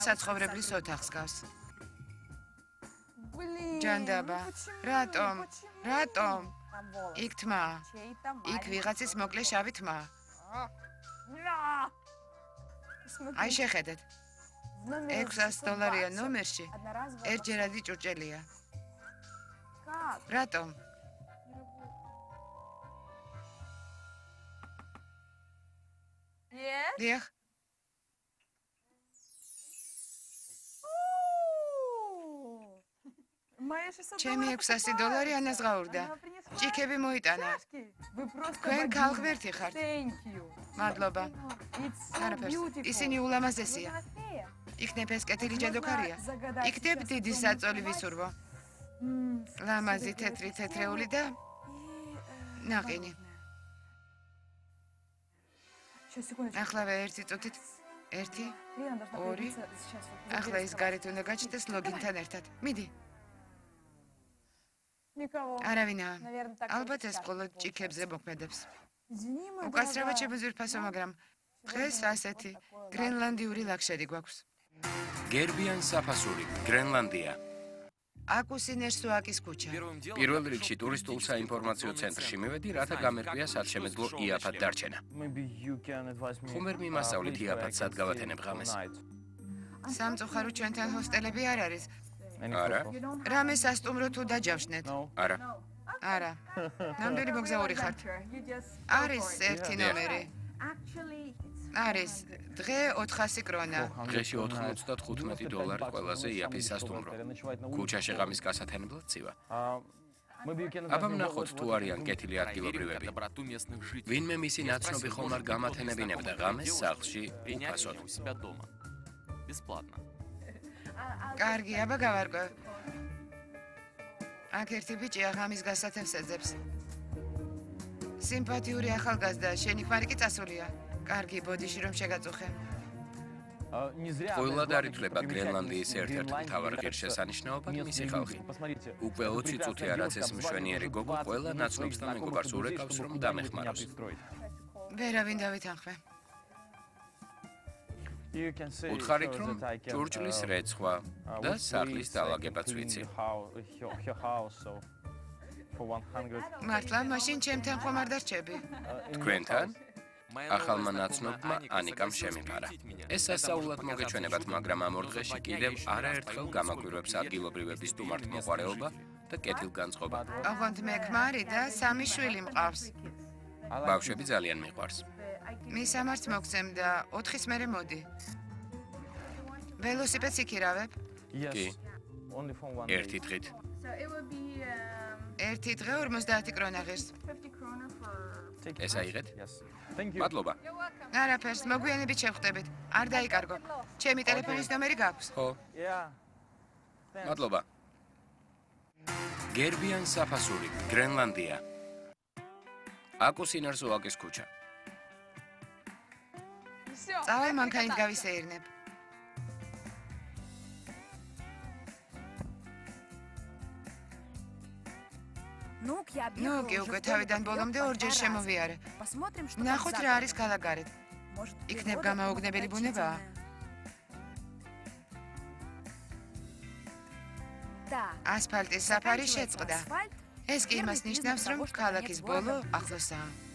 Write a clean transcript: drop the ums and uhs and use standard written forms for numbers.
საცხოვრებლის ოთახს გავს. ჯანდაბა, რატომ? იქ თმა. იქ ვიღაცის მოკლე შავი თმა. აი შეხედეთ. $600 ნომერში ერთჯერადი ჭურჭელია. რატომ? დიახ. ჩემი $600 ანაზღაურდა. ჭიქები მოიტანა. თქვენ ქალღმერთი ხართ. მადლობა. არაფერს. ისინი ულამაზესია. იქნებ ეს კეთილი ჯადოქარია. იქნებ დიდი საწოლი ვისურვო. ლამაზი თეთრი თეთრეული და ნაყინი. ახლავე ერთი წუთით. 1, 2. ახლა ის გარეთ უნდა გაჩნდეს ლოგინთან ერთად. მიდი. არავინაა. ალბათ ეს მხოლოდ ჭიქებზე მოქმედებს. უკაცრავად შემოძვირფასო, მაგრამ დღეს ასეთი გრენლანდიური ლაქშერი გვაქვს. გერბიან საფასური, გრენლანდია. აკუსინერ-სუაკის ქუჩა. პირველ რიგში ტურისტულ საინფორმაციო ცენტრში მივედი, რათა გამერკვია სად შემეძლო იაფად დარჩენა. ხუმერ მიმასწავლით იაფად სად გავათენებ ღამეს. სამწუხაროდ ჩვენთან ჰოსტელები არ არის. არა? რამე სასტუმრო თუ დაჯავშნეთ? არა. არა. ნამდვილი მოგზაური ხართ. არის ერთი ნომერი. არის დღე 400 კრონა. დღეში $95 ყველაზე იაფი სასტუმრო. ქუჩაში ღამის გასათენებლად ცივა. აბა ვნახოთ თუ არიან კეთილი ადგილობრივები. ვინმე მისი ნაცნობი ხომ არ გამათენებინებდა ღამეს სახლში უფასოდ. კარგი, აბა გავარკვევ. აქ ერთი ბიჭია ღამის გასათევს ეძებს. სიმპათიური ახალგაზრდა, შენი ქმარი კი წასულია. კარგი, ბოდიში რომ შეგაწუხე. ყოველად არ ითვლება გრენლანდიის ერთ-ერთ მთავარ ღირსშესანიშნაობად მისი ხალხი. უკვე 20 წუთია რაც ეს მშვენიერი გოგო ყველა ნაცნობს და მეგობარს ურეკავს რომ დამეხმაროს. ვერავინ დავითანხმე. უთხარით რომ ჭურჭლის რეცხვა და სახლის დაალაგებაც ვიცი. მართლა, მაშინ ჩემთან ხომ არ დარჩები? თქვენთან? ახალმა ნაცნობმა ანიკამ შემიფარა. ეს სასაულად მოგეჩვენებათ, მაგრამ ამ ორ დღეში კიდევ არაერთხელ გამაკვირვებს ადგილობრივების სტუმართ მოყვარეობა და კეთილგანწყობა. ოღონდ მე ქმარი და 3 შვილი მყავს. ბავშვები ძალიან მიყვარს. მისამართს მოგცემ და 4-ის მერე მოდი. ველოსიპედს იქირავებ? კი. ერთი დღით. ერთი დღე 50 კრონა ღირს. ეს აიღეთ? მადლობა. არაფერს, მოგვიანებით შევხვდებით. არ დაიკარგო. ჩემი ტელეფონის ნომერი გაქვს? ხო. მადლობა. გერბიან საფასური, გრენლანდია. აკუსინერ-სუაკის ქუჩა. წავალ მანქანით გავისეირნებ. ნუ კი უკვე თავიდან ბოლომდე ორჯერ შემოვიარე. ნახოთ რა არის ქალაქგარეთ. იქნებ გამაოგნებელი ბუნებაა? ასფალტის საფარი შეწყდა. ეს კი იმას ნიშნავს, რომ ქალაქის ბოლო ახლოსაა.